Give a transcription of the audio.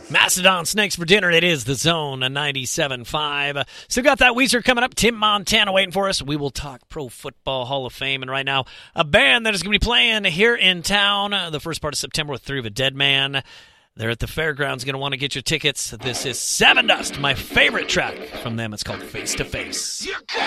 Mastodon Snakes for dinner. It is the Zone 97.5. Still got that Weezer coming up. Tim Montana waiting for us. We will talk Pro Football Hall of Fame. And right now, a band that is going to be playing here in town the first part of September with Three of a Dead Man. They're at the fairgrounds. Going to want to get your tickets. This is Seven Dust, my favorite track from them. It's called Face to Face.